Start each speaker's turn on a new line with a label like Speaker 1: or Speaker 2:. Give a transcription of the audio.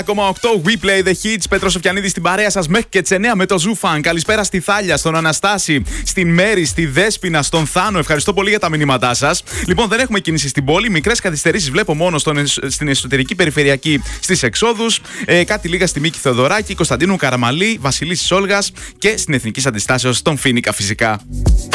Speaker 1: We play the hits. Πέτρος Σοφιανίδης στην παρέα σας μέχρι και τις 9 με το Ζουφαν. Καλησπέρα στη Θάλια, στον Αναστάση, στην Μέρη, στη Δέσποινα, στον Θάνο. Ευχαριστώ πολύ για τα μηνύματά σας. Λοιπόν, δεν έχουμε κίνηση στην πόλη. Μικρές καθυστερήσεις βλέπω μόνο στην εσωτερική περιφερειακή στις εξόδους. Κάτι λίγα στη Μίκη Θεοδωράκη, Κωνσταντίνου Καραμαλή, Βασιλίσσης Όλγας και στην Εθνικής Αντιστάσεως στον Φοίνικα φυσικά.